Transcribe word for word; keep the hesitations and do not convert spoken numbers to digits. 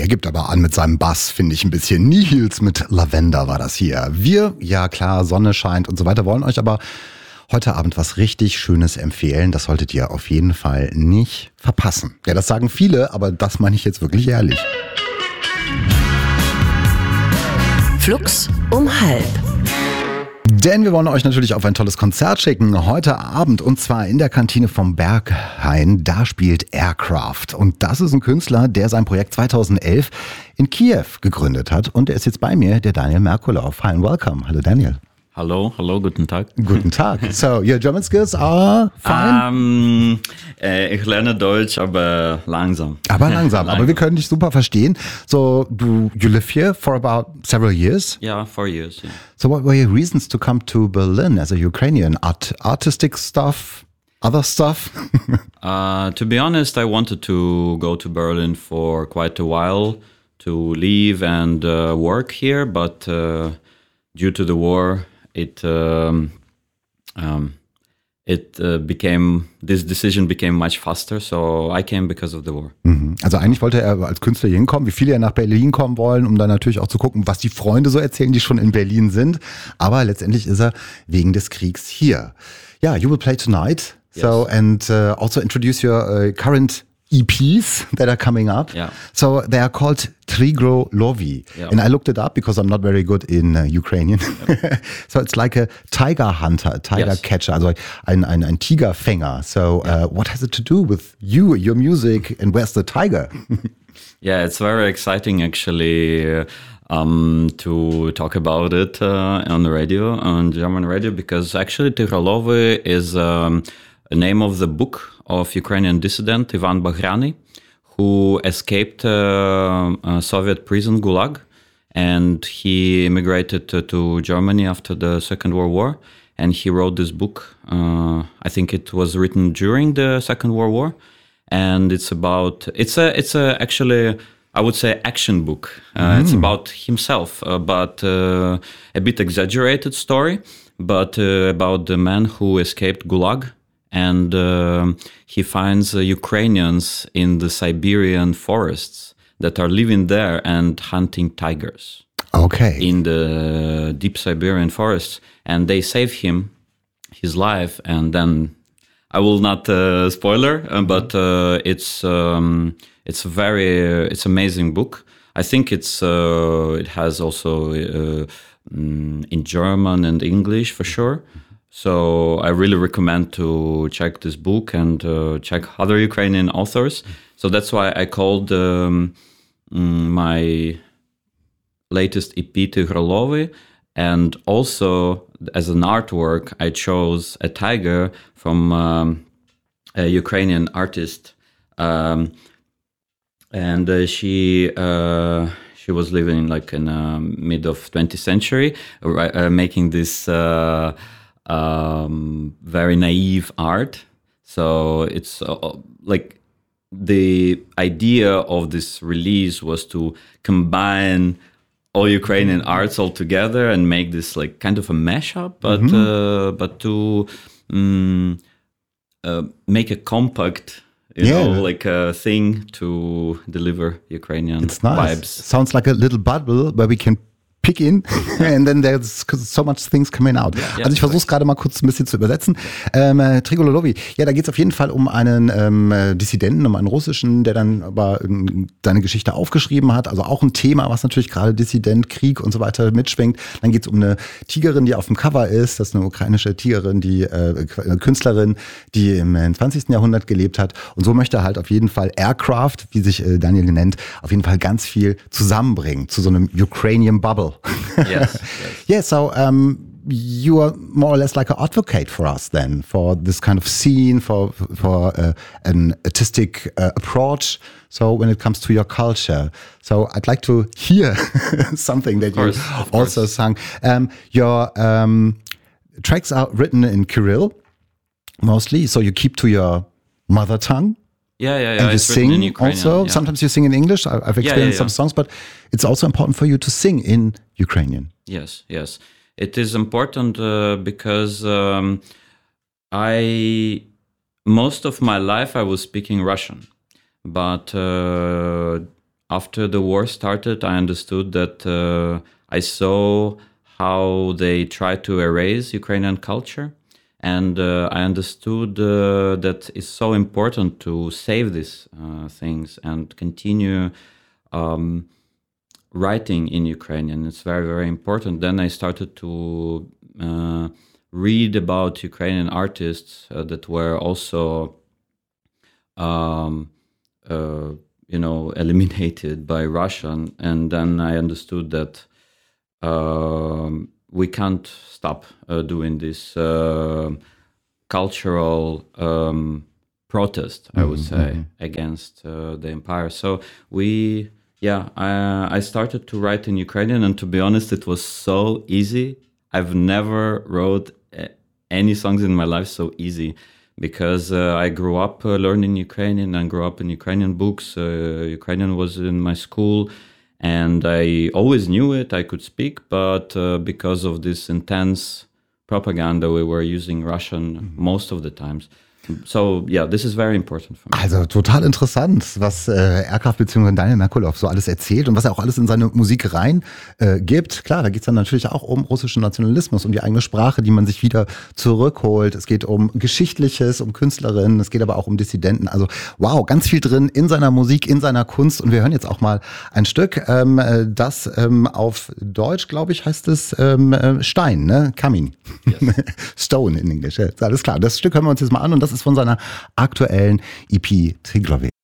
Er gibt aber an mit seinem Bass, finde ich ein bisschen. Nihils mit Lavender war das hier. Wir, ja klar, Sonne scheint und so weiter, wollen euch aber heute Abend was richtig Schönes empfehlen. Das solltet ihr auf jeden Fall nicht verpassen. Ja, das sagen viele, aber das meine ich jetzt wirklich ehrlich. Flux um halb. Denn wir wollen euch natürlich auf ein tolles Konzert schicken. Heute Abend und zwar in der Kantine vom Berghain. Da spielt Aircraft. Und das ist ein Künstler, der sein Projekt zweitausendelf in Kiew gegründet hat. Und er ist jetzt bei mir, der Daniel Merkulov. Hi and welcome. Hallo Daniel. Hallo, hallo, guten Tag. Guten Tag. So, your German skills are fine? Um, äh, ich lerne Deutsch, aber langsam. Aber langsam. Aber wir können dich super verstehen. So, du, you live here for about several years? Yeah, four years. Yeah. So what were your reasons to come to Berlin as a Ukrainian? Art, artistic stuff? Other stuff? uh, to be honest, I wanted to go to Berlin for quite a while to live and uh, work here, but uh, due to the war, it um, um, it uh, became this decision became much faster, so I came because of the war. Also eigentlich wollte er als Künstler hier hinkommen, wie viele ja nach Berlin kommen wollen, um dann natürlich auch zu gucken, was die Freunde so erzählen, die schon in Berlin sind. Aber letztendlich ist er wegen des Kriegs hier. Ja, yeah, you will play tonight. So, yes. And uh, also introduce your uh, current E Ps that are coming up. Yeah. So they are called Trigro Lovi. Yeah. And I looked it up because I'm not very good in uh, Ukrainian. Yeah. So it's like a tiger hunter, a tiger yes. catcher, also ein, ein, ein Tigerfänger. So yeah. uh, what has it to do with you, your music, and where's the tiger? Yeah, it's very exciting actually uh, um, to talk about it uh, on the radio, on German radio, because actually Trigro Lovi is um, a name of the book of Ukrainian dissident Ivan Baghrani, who escaped uh, a Soviet prison Gulag, and he immigrated to, to Germany after the Second World War, and he wrote this book. Uh, I think it was written during the Second World War, and it's about it's a it's a actually I would say action book. Uh, mm. It's about himself, uh, but uh, a bit exaggerated story, but uh, about the man who escaped Gulag. And uh, he finds uh, Ukrainians in the Siberian forests that are living there and hunting tigers. Okay. In the deep Siberian forests. And they save him, his life. And then I will not uh, spoiler, uh, but uh, it's um, it's a very it's amazing book. I think it's uh, it has also uh, in German and English for sure. So I really recommend to check this book and uh, check other Ukrainian authors. So that's why I called um, my latest E P Trigro Lovi. And also as an artwork, I chose a tiger from um, a Ukrainian artist. Um, and uh, she uh, she was living like in the mid of twentieth century, uh, making this uh, Um, very naive art. So it's uh, like the idea of this release was to combine all Ukrainian arts all together and make this like kind of a mashup, but mm-hmm. uh, but to um, uh, make a compact, you yeah. know, like a thing to deliver Ukrainian it's nice. Vibes. Sounds like a little bubble where we can pick in and then there's so much things coming out. Yeah, also ich versuche es gerade mal kurz ein bisschen zu übersetzen. Ähm, äh, Trigro Lovi, ja, da geht es auf jeden Fall um einen ähm, Dissidenten, um einen russischen, der dann aber ähm, seine Geschichte aufgeschrieben hat. Also auch ein Thema, was natürlich gerade Dissident, Krieg und so weiter mitschwingt. Dann geht es um eine Tigerin, die auf dem Cover ist. Das ist eine ukrainische Tigerin, die äh, Künstlerin, die im zwanzigsten Jahrhundert gelebt hat. Und so möchte er halt auf jeden Fall Aircraft, wie sich äh, Daniel nennt, auf jeden Fall ganz viel zusammenbringen zu so einem Ukrainian Bubble. Yes, yes. Yeah, so um, you are more or less like an advocate for us then, for this kind of scene, for for uh, an artistic uh, approach. So when it comes to your culture, so I'd like to hear something that course, you also course. sang. Um, your um, tracks are written in Kirill mostly, so you keep to your mother tongue. Yeah, yeah, yeah. And you sing also. Yeah. Sometimes you sing in English. I've experienced yeah, yeah, yeah. some songs, but it's also important for you to sing in Ukrainian. Yes, yes. It is important uh, because um, I, most of my life I was speaking Russian. But uh, after the war started, I understood that uh, I saw how they tried to erase Ukrainian culture. And uh, I understood uh, that it's so important to save these uh, things and continue um, writing in Ukrainian. It's very, very important. Then I started to uh, read about Ukrainian artists uh, that were also, um, uh, you know, eliminated by Russian. And then I understood that um, we can't stop uh, doing this uh, cultural um, protest, I would say, mm-hmm. against uh, the empire. So we, yeah, I, I started to write in Ukrainian, and to be honest, it was so easy. I've never wrote any songs in my life so easy, because uh, I grew up uh, learning Ukrainian and grew up in Ukrainian books. Uh, Ukrainian was in my school. And I always knew it, I could speak, but uh, because of this intense propaganda, we were using Russian most of the times. So, yeah, this is very important for me. Also total interessant, was äh, Erkraft bzw. Daniel Merkulov so alles erzählt und was er auch alles in seine Musik rein äh, gibt. Klar, da geht es dann natürlich auch um russischen Nationalismus, um die eigene Sprache, die man sich wieder zurückholt. Es geht um Geschichtliches, um Künstlerinnen, es geht aber auch um Dissidenten. Also wow, ganz viel drin in seiner Musik, in seiner Kunst. Und wir hören jetzt auch mal ein Stück, ähm, das ähm, auf Deutsch, glaube ich, heißt es ähm, Stein, ne? Kamin. Yes. Stone in Englisch. Ja, alles klar, das Stück hören wir uns jetzt mal an und das ist von seiner aktuellen E P Triglovi.